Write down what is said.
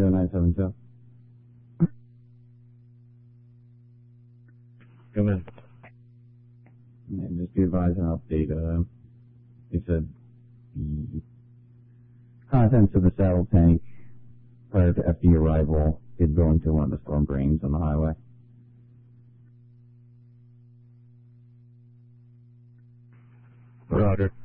0972. Come in. And just be advised an update. They said the contents of the saddle tank prior to FD arrival did go into one of the storm drains on the highway. Roger.